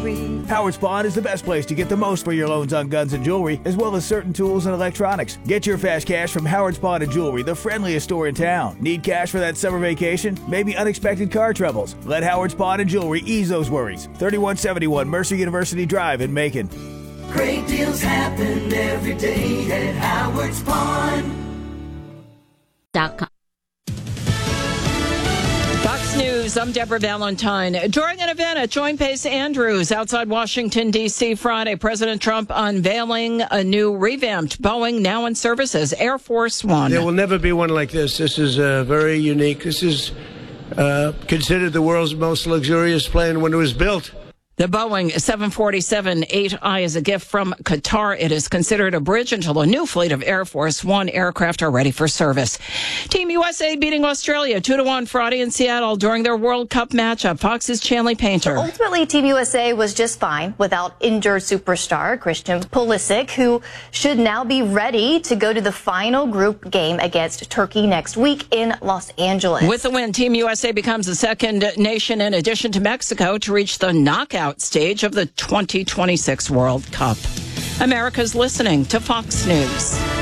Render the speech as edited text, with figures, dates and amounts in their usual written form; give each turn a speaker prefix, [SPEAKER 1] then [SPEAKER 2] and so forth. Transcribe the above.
[SPEAKER 1] jewelry.
[SPEAKER 2] Howard Spawn is the best place to get the most for your loans on guns and jewelry, as well as certain tools and electronics. Get your fast cash from Howard Spawn and Jewelry, the friendliest store in town. Need cash for that summer vacation? Maybe unexpected car troubles? Let Howard Spawn and Jewelry ease those worries. 3171 Mercer University Drive in Macon.
[SPEAKER 3] Great deals happen every day at Howard's Pawn.com.
[SPEAKER 4] Fox News, I'm Deborah Valentine. During an event at Joint Base Andrews outside Washington, D.C. Friday, President Trump unveiling a new revamped Boeing now in services, Air Force One.
[SPEAKER 5] There will never be one like this. This is very unique. This is considered the world's most luxurious plane when it was built.
[SPEAKER 4] The Boeing 747-8I is a gift from Qatar. It is considered a bridge until a new fleet of Air Force One aircraft are ready for service. Team USA beating Australia 2-1 Friday in Seattle during their World Cup matchup. Fox's Chanley Painter.
[SPEAKER 6] So ultimately, Team USA was just fine without injured superstar Christian Pulisic, who should now be ready to go to the final group game against Turkey next week in Los Angeles.
[SPEAKER 4] With the win, Team USA becomes the second nation in addition to Mexico to reach the knockout stage of the 2026 World Cup. America's listening to Fox News.